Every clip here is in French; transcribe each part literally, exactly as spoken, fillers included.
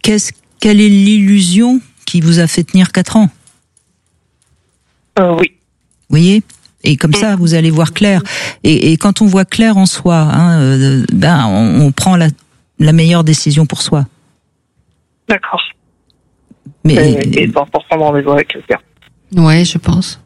qu'est-ce, quelle est l'illusion qui vous a fait tenir quatre ans? Euh, oui. Vous voyez? Et comme ça, vous allez voir clair. Et, et quand on voit clair en soi, hein, euh, ben, on, on prend la, la meilleure décision pour soi. D'accord. Mais Et, et pour prendre rendez-vous avec quelqu'un. Ouais, je pense.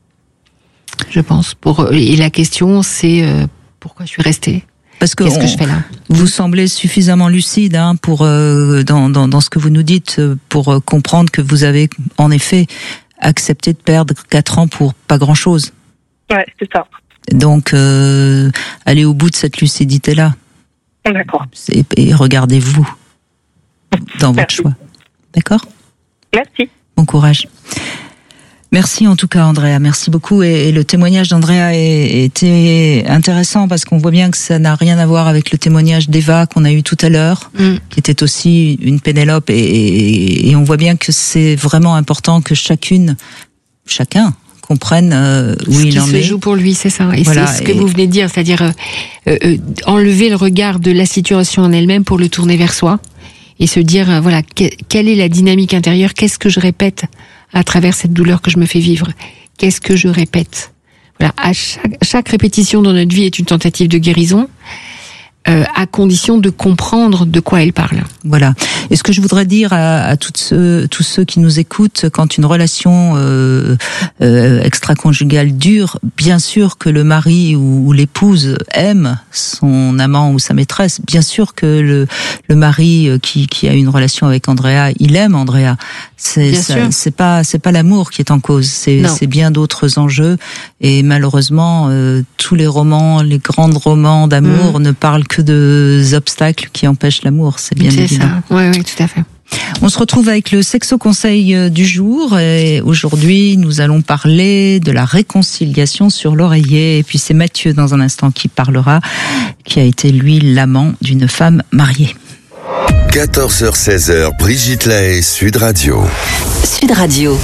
Je pense. Pour et la question, c'est euh, pourquoi je suis restée. Parce que, Qu'est-ce on, que je fais là? Vous semblez suffisamment lucide hein, pour euh, dans, dans dans ce que vous nous dites pour euh, comprendre que vous avez en effet accepté de perdre quatre ans pour pas grand-chose. Ouais, c'est ça. Donc, euh, allez au bout de cette lucidité-là. D'accord. Et, et regardez-vous dans votre Merci. choix. D'accord ? Merci. Bon courage. Merci en tout cas, Andrea. Merci beaucoup. Et, et le témoignage d'Andrea était intéressant parce qu'on voit bien que ça n'a rien à voir avec le témoignage d'Eva qu'on a eu tout à l'heure, mm. qui était aussi une Pénélope. Et, et, et on voit bien que c'est vraiment important que chacune, chacun, comprenne euh, où ce il en est. Ce qui se joue pour lui, c'est ça. Et voilà, c'est ce que et... vous venez de dire, c'est-à-dire euh, euh, enlever le regard de la situation en elle-même pour le tourner vers soi et se dire, euh, voilà, que, quelle est la dynamique intérieure, qu'est-ce que je répète à travers cette douleur que je me fais vivre, qu'est-ce que je répète. Voilà, à chaque, chaque répétition dans notre vie est une tentative de guérison. Euh, à condition de comprendre de quoi elle parle. Voilà. Et ce que je voudrais dire à, à toutes ceux, tous ceux qui nous écoutent, quand une relation euh, euh, extra-conjugale dure, bien sûr que le mari ou, ou l'épouse aime son amant ou sa maîtresse. Bien sûr que le, le mari qui, qui a une relation avec Andrea, il aime Andrea. C'est, ça, c'est pas, c'est pas l'amour qui est en cause. C'est, c'est bien d'autres enjeux. Et malheureusement, euh, tous les romans, les grands romans d'amour mmh. ne parlent que de obstacles qui empêchent l'amour, c'est bien c'est évident. Ça. Oui, oui, tout à fait. On se retrouve avec le Sexo Conseil du jour et aujourd'hui nous allons parler de la réconciliation sur l'oreiller et puis c'est Mathieu dans un instant qui parlera, qui a été lui l'amant d'une femme mariée. quatorze heures seize heures, Brigitte Lahaie, Sud Radio. Sud Radio.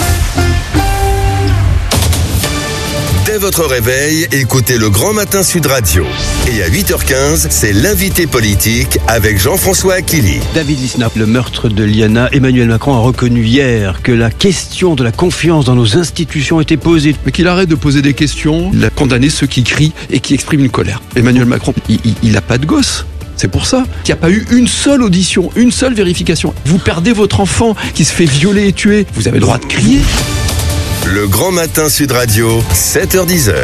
Dès votre réveil, écoutez le Grand Matin Sud Radio. Et à huit heures quinze, c'est l'invité politique avec Jean-François Aquili. David Lisnard, le meurtre de Liana, Emmanuel Macron a reconnu hier que la question de la confiance dans nos institutions était posée. Mais qu'il arrête de poser des questions, il a condamné ceux qui crient et qui expriment une colère. Emmanuel Macron, il n'a pas de gosse. C'est pour ça qu'il n'y a pas eu une seule audition, une seule vérification. Vous perdez votre enfant qui se fait violer et tuer, vous avez le droit de crier. Le Grand Matin Sud Radio, sept heures dix.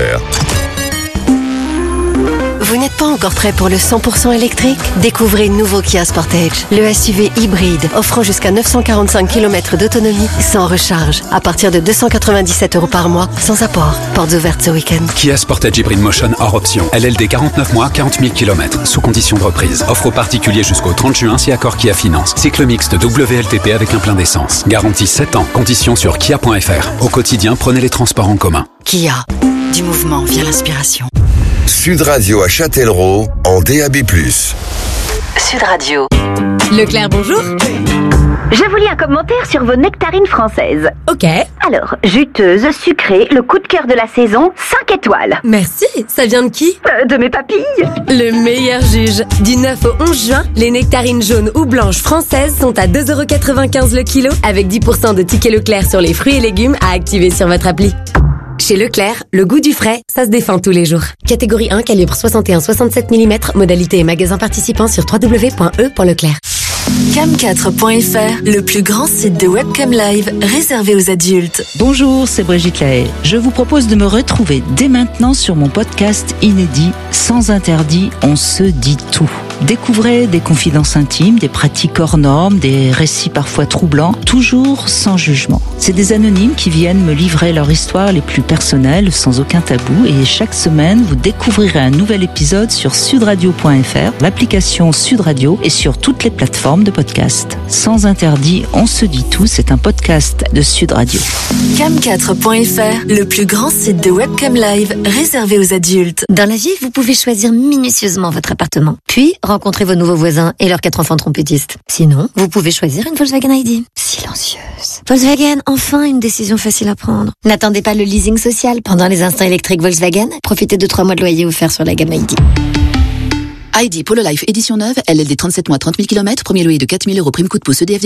Vous n'êtes pas encore prêt pour le cent pour cent électrique? Découvrez le nouveau Kia Sportage, le S U V hybride offrant jusqu'à neuf cent quarante-cinq kilomètres d'autonomie sans recharge, à partir de deux cent quatre-vingt-dix-sept euros par mois, sans apport. Portes ouvertes ce week-end. Kia Sportage Hybrid Motion hors option. L L D quarante-neuf mois, quarante mille kilomètres, sous condition de reprise. Offre aux particuliers jusqu'au trente juin si accord Kia Finance. Cycle mixte W L T P avec un plein d'essence. Garantie sept ans. Conditions sur kia point f r. Au quotidien, prenez les transports en commun. Kia. Du mouvement via l'inspiration. Sud Radio à Châtellerault en D A B plus. Sud Radio. Leclerc, bonjour. Je vous lis un commentaire sur vos nectarines françaises. Ok. Alors, juteuse, sucrée, le coup de cœur de la saison, cinq étoiles. Merci, ça vient de qui euh, De mes papilles. Le meilleur juge. Du neuf au onze juin, les nectarines jaunes ou blanches françaises sont à deux euros quatre-vingt-quinze le kilo, avec dix pour cent de tickets Leclerc sur les fruits et légumes à activer sur votre appli. Chez Leclerc, le goût du frais, ça se défend tous les jours. Catégorie un, calibre soixante et un soixante-sept millimètres, modalité et magasin participant sur w w w point e point leclerc. cam quatre point f r, le plus grand site de webcam live réservé aux adultes. Bonjour, c'est Brigitte Lahaie. Je vous propose de me retrouver dès maintenant sur mon podcast inédit Sans interdit, on se dit tout. Découvrez des confidences intimes, des pratiques hors normes, des récits parfois troublants, toujours sans jugement. C'est des anonymes qui viennent me livrer leur histoire les plus personnelles, sans aucun tabou, et chaque semaine, vous découvrirez un nouvel épisode sur sudradio point f r, l'application Sud Radio et sur toutes les plateformes de podcast. Sans interdit, on se dit tout, c'est un podcast de Sud Radio. cam quatre point f r, le plus grand site de webcam live réservé aux adultes. Dans la vie, vous pouvez choisir minutieusement votre appartement, puis rencontrer vos nouveaux voisins et leurs quatre enfants trompettistes. Sinon, vous pouvez choisir une Volkswagen I D. Silencieuse. Volkswagen, enfin une décision facile à prendre. N'attendez pas le leasing social. Pendant les instants électriques Volkswagen, profitez de trois mois de loyer offerts sur la gamme I D. I D Polo Life édition neuve, L L D trente-sept mois, trente mille kilomètres, premier loyer de quatre mille euros, prime coup de pouce E D F.